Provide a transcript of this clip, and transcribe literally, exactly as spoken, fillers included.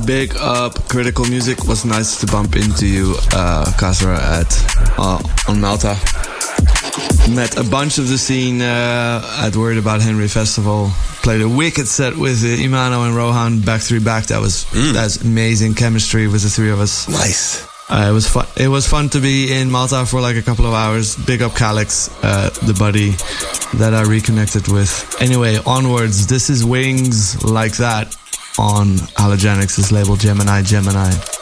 Big up Critical Music. Was nice to bump into you, uh, Kasra, at uh, on Malta. Met a bunch of the scene uh, at Word About Henry Festival. Played a wicked set with uh, Imano and Rohan back three back. That was mm. that's amazing chemistry with the three of us. Nice. Uh, it was fun. It was fun to be in Malta for like a couple of hours. Big up Calix, uh, the buddy that I reconnected with. Anyway, onwards. This is Wings Like That on Halogenix' label Gemini Gemini.